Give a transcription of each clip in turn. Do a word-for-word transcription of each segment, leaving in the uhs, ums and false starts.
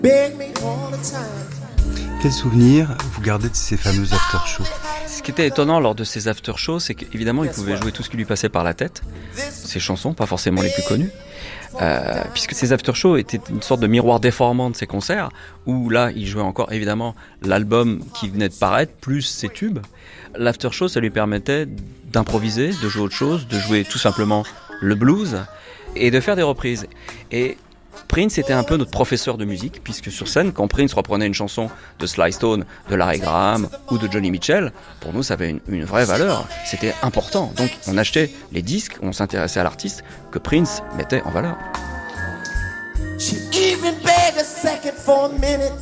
Quel souvenir vous gardez de ces fameux after-shows ? Ce qui était étonnant lors de ces after-shows, c'est qu'évidemment, il pouvait jouer tout ce qui lui passait par la tête, ses chansons, pas forcément les plus connues, euh, puisque ces after-shows étaient une sorte de miroir déformant de ses concerts, où là, il jouait encore évidemment l'album qui venait de paraître, plus ses tubes. L'after-show, ça lui permettait d'improviser, de jouer autre chose, de jouer tout simplement le blues, et de faire des reprises. Et Prince était un peu notre professeur de musique, puisque sur scène, quand Prince reprenait une chanson de Sly Stone, de Larry Graham ou de Johnny Mitchell, pour nous ça avait une, une vraie valeur, c'était important. Donc on achetait les disques, on s'intéressait à l'artiste que Prince mettait en valeur. She even begged a second for a minute.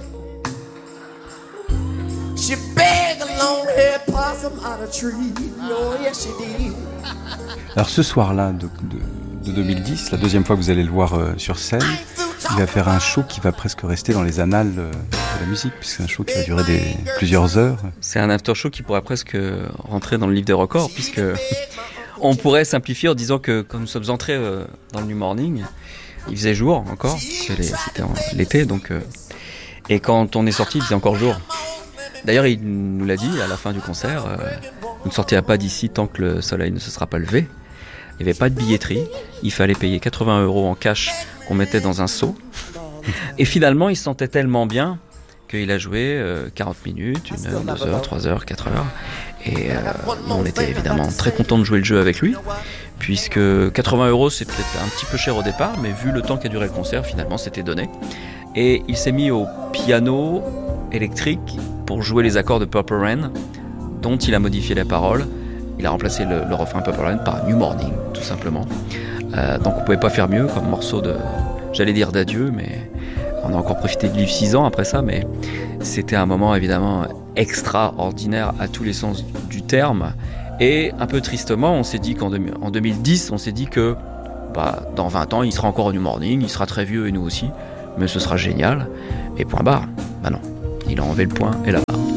She begged a long-haired possum out of tree. Oh yes she did. Alors ce soir-là de, de... de deux mille dix, la deuxième fois que vous allez le voir euh, sur scène, il va faire un show qui va presque rester dans les annales euh, de la musique, puisque c'est un show qui va durer des, plusieurs heures. C'est un after show qui pourrait presque rentrer dans le livre des records, puisque on pourrait simplifier en disant que quand nous sommes entrés euh, dans le New Morning, il faisait jour encore, c'était en, l'été, donc euh, et quand on est sorti, il faisait encore jour. D'ailleurs, il nous l'a dit à la fin du concert, euh, vous ne sortirez pas d'ici tant que le soleil ne se sera pas levé. Il n'y avait pas de billetterie, il fallait payer quatre-vingts euros en cash qu'on mettait dans un seau. Et finalement, il se sentait tellement bien qu'il a joué euh, quarante minutes, une heure, deux heures, trois heures, quatre heures. Et euh, on était évidemment très contents de jouer le jeu avec lui, puisque quatre-vingts euros, c'est peut-être un petit peu cher au départ, mais vu le temps qu'a duré le concert, finalement, c'était donné. Et il s'est mis au piano électrique pour jouer les accords de Purple Rain, dont il a modifié les paroles. Il a remplacé le, le refrain Purple Rain par New Morning, tout simplement. Euh, donc on pouvait pas faire mieux comme morceau de, j'allais dire d'adieu, mais on a encore profité de vivre six ans après ça, mais c'était un moment évidemment extraordinaire à tous les sens du terme. Et un peu tristement, on s'est dit qu'en en deux mille dix, on s'est dit que bah, dans vingt ans, il sera encore au New Morning, il sera très vieux et nous aussi, mais ce sera génial. Et point barre, bah non, il a enlevé le point et la barre.